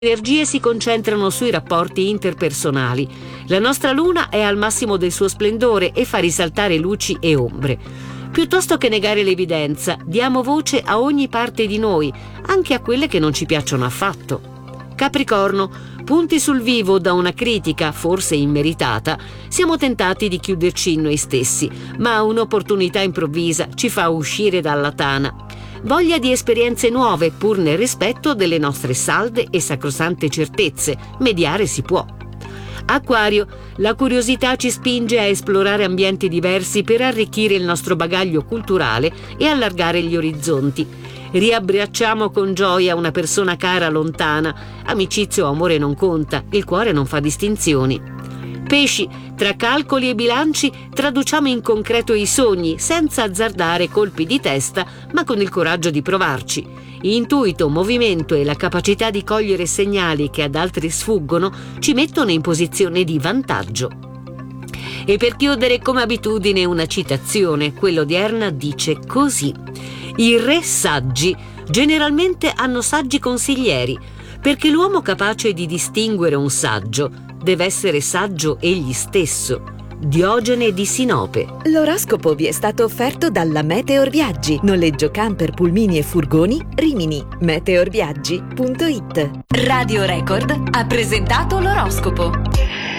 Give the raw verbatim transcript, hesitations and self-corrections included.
energie si concentrano sui rapporti interpersonali. La nostra luna è al massimo del suo splendore e fa risaltare luci e ombre. Piuttosto che negare l'evidenza, diamo voce a ogni parte di noi, anche a quelle che non ci piacciono affatto. Capricorno, punti sul vivo da una critica, forse immeritata, siamo tentati di chiuderci in noi stessi, ma un'opportunità improvvisa ci fa uscire dalla tana. Voglia di esperienze nuove, pur nel rispetto delle nostre salde e sacrosante certezze, mediare si può. Acquario, la curiosità ci spinge a esplorare ambienti diversi per arricchire il nostro bagaglio culturale e allargare gli orizzonti. Riabbracciamo con gioia una persona cara lontana. Amicizia o amore non conta, il cuore non fa distinzioni. Pesci, tra calcoli e bilanci traduciamo in concreto i sogni senza azzardare colpi di testa, ma con il coraggio di provarci. Intuito, movimento e la capacità di cogliere segnali che ad altri sfuggono ci mettono in posizione di vantaggio. E per chiudere, come abitudine, una citazione. Quella odierna dice così: i re saggi generalmente hanno saggi consiglieri, perché l'uomo capace di distinguere un saggio deve essere saggio egli stesso. Diogene di Sinope. L'oroscopo vi è stato offerto dalla Meteor Viaggi. Noleggio camper, pulmini e furgoni Rimini. meteor viaggi punto it. Radio Record ha presentato l'oroscopo.